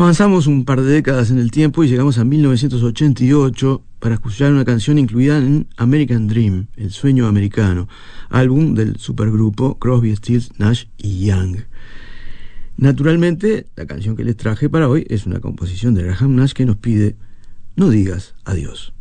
Avanzamos un par de décadas en el tiempo y llegamos a 1988 para escuchar una canción incluida en American Dream, El Sueño Americano, álbum del supergrupo Crosby, Stills, Nash y Young. Naturalmente, la canción que les traje para hoy es una composición de Graham Nash que nos pide: no digas adiós.